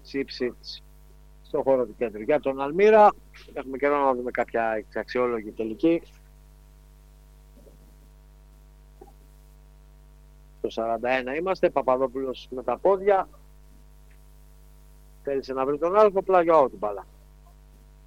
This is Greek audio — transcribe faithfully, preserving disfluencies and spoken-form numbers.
Ipswich στο χώρο του κέντρου. Για τον Αλμύρα έχουμε καιρό να δούμε κάποια αξιόλογη τελική. Το σαράντα ένα είμαστε, Παπαδόπουλος με τα πόδια. Θέλησε να βρει τον Άλκο, πλάγιο out την μπάλα.